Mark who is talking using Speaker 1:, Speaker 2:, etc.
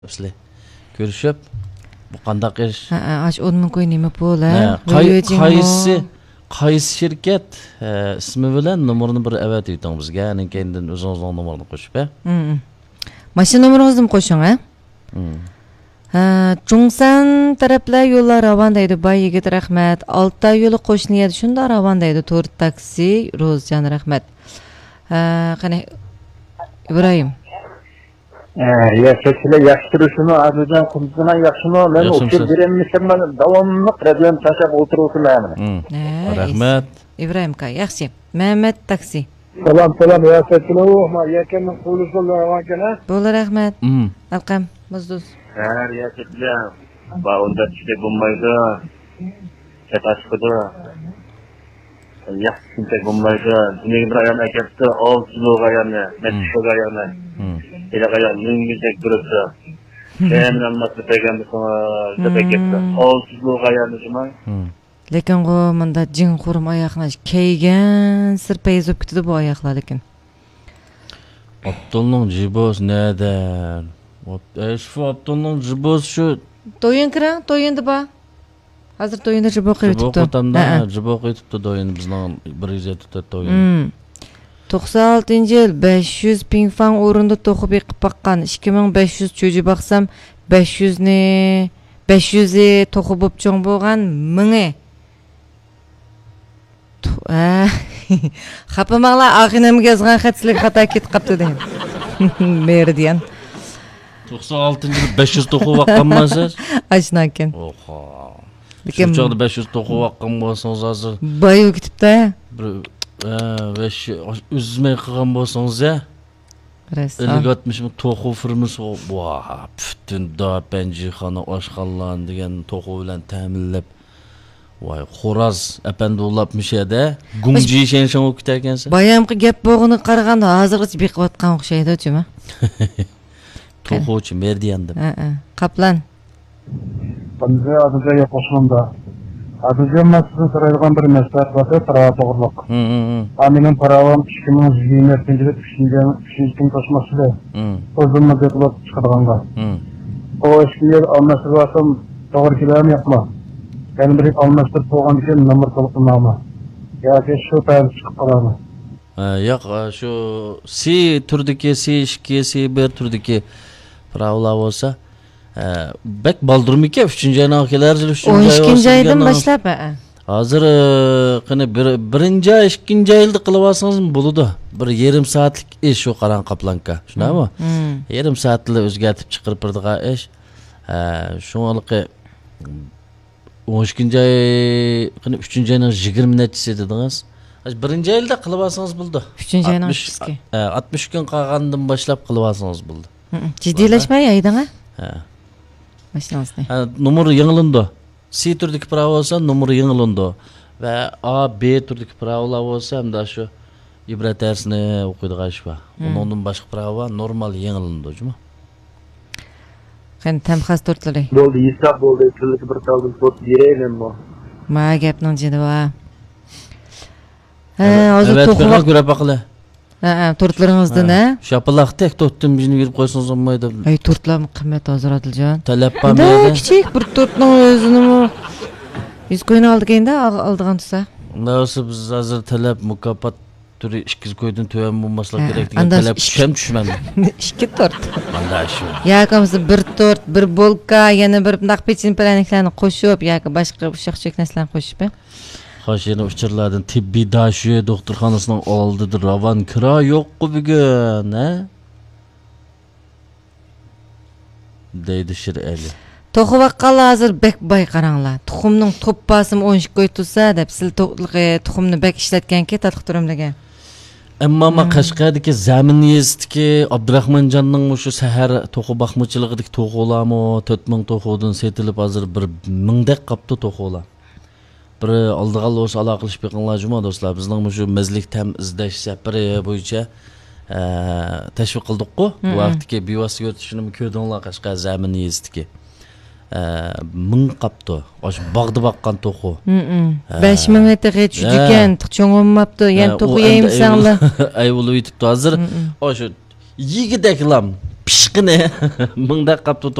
Speaker 1: Sizlar ko'rishib bu qandaq ish?
Speaker 2: Ash 10 ming qo'y nima pul
Speaker 1: qaysi shirkat ismi bilan nomerini bir avatib o'ting bizga, keyin o'zingizning nomerini qo'shib,
Speaker 2: Mashina nomeringizni qo'shing, Jungsan taraflar yo'llar ravon deydi. Bay yigit rahmat. Oltay yo'li qo'shniyadi. Shunda ravon deydi. 4 taksi Ro'zjan rahmat. Qani Ibrohim.
Speaker 3: Ya sizlar yaxshi turishini, azizdan quldan yaxshimi? Men o'qib beramisan, men davomli radio tashab o'tiribman.
Speaker 1: Rahmat.
Speaker 2: Ibrohim aka, yaxshi. Mehmet taksi.
Speaker 3: Salam, ya sizlar o'ma yakanning qo'lingizga olgan.
Speaker 2: Bo'la rahmat. Alqam, muzduz.
Speaker 3: Ya sizlar. Ba unda tushib bo'lmaydi. Chatashqida. Yaxshi bo'lmaydi. Ibrohim akasi olsizlig'ayani, meshiqayani. İlaqayan ningizek durursa, keyin almasını peygamber sana depeketdi. Olsuzluğa yanlışımay.
Speaker 2: Lekin o manda jin xurum ayaqına keygen sirpay ezip ketdi bu ayaqlar lekin.
Speaker 1: Abdulning jibos neden? Şu Abdulning jibos şu.
Speaker 2: To'yin kira, to'yindi ba. Hozir to'yinda jibo qo'yibdi.
Speaker 1: Jibo qo'tamda, jibo qo'yibdi to'yin bizning 100 to'yin.
Speaker 2: 96-yil 500 pingfang o'rinda to'qib yiqib baqqan 2500 cho'ji baqsam 500 to'qib bo'p cho'ng bo'lgan 1000 xapamanglar ag'inamga yozgan xatchilik xato ketib qapti deydi. Meridian
Speaker 1: 96-yil 500 to'qib baqqanmisiz?
Speaker 2: Ashna ekan.
Speaker 1: Oho. Lekin 500 to'qib baqqan bo'lsangiz hozir
Speaker 2: bayo ketibdi.
Speaker 1: Ve üzmey qilgan bo'lsangiz ya. Ilgatmışım to'qu firmasi bütün da penjixona oshxonalarni degan to'qu bilan ta'minlab voy xo'roz apandi ulabmış edi. Gungji shen o'qitar ekansiz.
Speaker 2: Bayamqi gap bo'g'ini qaraganda hozirgacha beqiyotgan o'xshaydi-chi.
Speaker 1: To'quchi Merdianda.
Speaker 2: Qaplan.
Speaker 3: Bunga adga qo'shimda Adıcım masasını saraylıgan bir mesleğe batı para toğırlıq. Aminin paravam 2020-yilda 3-gün taşması da. O'zimni depolab chiqarganga. O ishlar almashtirib olsam to'g'ri keladimi yo'qmi? Yana bir almashtirib qo'ygan ekan nomer to'liqnoma. Yoki shu tarzda chiqib qoladimi?
Speaker 1: Yo'q, shu C turdagi C2 C1 turdagi paralar bo'lsa bek baldırmıke 3. ayına keler
Speaker 2: 12. aydan başlap
Speaker 1: hazır qani 1. ay 2. ayda qilib olsangiz bo'ladi. Bir yarım saatlik ish o qaran qaplanka. Shunami? Yarım saatli o'zgartib chiqarib turadigan ish. Shunaliqi 12. ay qani 3. ayning 20 nechtisi dedingiz. 1. ayda qilib olsangiz bo'ldi.
Speaker 2: 3. ayning
Speaker 1: 60 kun qolgandan boshlab qilib olsangiz bo'ldi.
Speaker 2: Jiddiylashmay aydanga?
Speaker 1: Numara yanılındı. C türdeki prava olsa numara yanılındı. Ve A, B türdeki pravalar olsa hem de şu ibret dersini okuydu galiba. Ondan başka prava normal yanılındı hocam.
Speaker 2: Hani temxas tortları.
Speaker 3: Boldu, isap boldu. Türlük bir taldım tort direyelim mi?
Speaker 2: Ma gapning jidi va.
Speaker 1: Evet, bana göre bakılı.
Speaker 2: Tortlarınızda ne?
Speaker 1: Şapalaq tek torttum birini verip koysanız olmaydı.
Speaker 2: Ay tortlarım kıymet hazır Adilcan.
Speaker 1: Talep var mı?
Speaker 2: Küçük bir tortun özünü mü? 100 koyun aldık endi aldığın tusa.
Speaker 1: Nasıl biz hazır talep mukafat türü 200 koydun tüven bulmasına gerek diye talep düşem düşmem.
Speaker 2: 2 tort.
Speaker 1: Anda şu.
Speaker 2: Yakamızda bir tort, bir bolka, yana bir naq peçin palaniklarni qo'shib, yoki boshqa ushaq narsalarni qo'shib.
Speaker 1: Haşyeni uçurlardan tibbi daşı doktorxonasining oldida ravan kira yo'q-ku bugun, ha? Deydi Shir Ali.
Speaker 2: To'qivaqqa hozir bek boy qaranglar. Tuxumning to'ppasim 12 koy tursa deb sil tuxumni bek ishlatganki tatliqtirimlagan.
Speaker 1: Amma Qashqardagi zamin yezdiki Abdurahmonjonning o'sha sahar to'qu baqmachiligidagi to'qularmi 4000 to'qudan setilib hozir 1000 dek qapti to'qular. Bir aldıqal olsa aloqalashib beqinglar juma do'stlar. Bizning shu mezlik tam izlash safari bo'yicha tashviq qildik-ku. Bu vaqtdagi bevosita o'tishini ko'rdinglar Qashqar zamin yezdiki. 1000 qapti. Osh bog'da baqqan to'qu.
Speaker 2: 5000 metrga tushgan, cho'ng'olmabdi. Yana to'qu yeyimsanlar.
Speaker 1: Ay bo'lib yetibdi hozir. O'sha yigidaklam pish ishqini mingdek qapti